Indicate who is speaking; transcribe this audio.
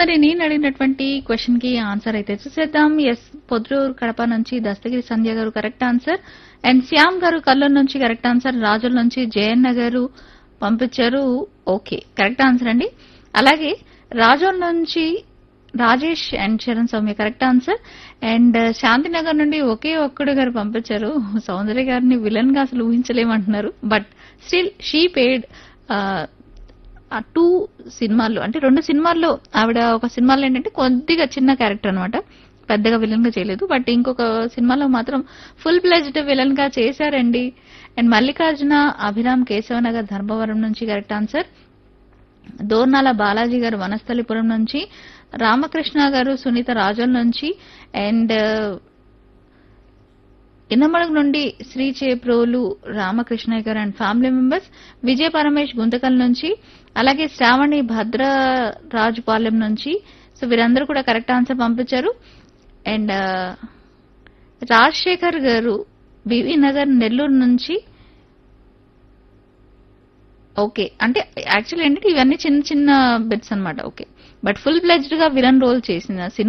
Speaker 1: మరి నేను అడిగినటువంటి క్వశ్చన్ కి ఆన్సర్ అయితే చూసేద్దాం. ఎస్, పొద్రూరు కడప నుంచి దస్తగిరి సంధ్య గారు కరెక్ట్ ఆన్సర్. అండ్ శ్యామ్ గారు కర్నూలు నుంచి కరెక్ట్ ఆన్సర్. రాజుల నుంచి జయన్న గారు పంపించారు. ఓకే, కరెక్ట్ ఆన్సర్ అండి. అలాగే రాజోల్ నుంచి Rajesh and Charan Soumya correct answer. And Shantinagar నుండి ఒకే ఒక్కడు గారు పంపించారు. సౌందర్య గారిని విలన్ గా అసలు ఊహించలేమంటున్నారు. బట్ స్టిల్ షీ పేడ్ ఆ 2 సినిమాల్లో, అంటే 2 సినిమాల్లో ఆవిడ ఒక సినిమాలో ఏంటంటే కొద్దిగా చిన్న క్యారెక్టర్ అనమాట, పెద్దగా విలన్ గా చేయలేదు. బట్ ఇంకొక సినిమాలో మాత్రం ఫుల్ ప్లెజ్డ్ విలన్ గా చేశారండి. అండ్ మల్లికార్జున అభిరామ్ కేశవనగర్ ధర్మవరం నుంచి కరెక్ట్ ఆన్సర్. దోర్నాల బాలాజీ గారు వనస్థలిపురం నుంచి, రామకృష్ణ గారు సునీత రాజోల్ నుంచి, అండ్ ఇన్నమడుగు నుండి శ్రీ చేప్రోలు రామకృష్ణయ్య గారు అండ్ ఫ్యామిలీ మెంబర్స్, విజయ పరమేష్ గుంతకల్ నుంచి, అలాగే శ్రావణి భద్రరాజుపాలెం నుంచి. సో వీరందరూ కూడా కరెక్ట్ ఆన్సర్ పంపించారు. అండ్ రాజశేఖర్ గారు బివి నగర్ నెల్లూరు నుంచి. ఓకే, అంటే యాక్చువల్ ఏంటంటే ఇవన్నీ చిన్న చిన్న బిట్స్ అన్నమాట. ఓకే, బట్ ఫుల్ ప్లెజ్డ్ గా విలన్ రోల్ చేసిన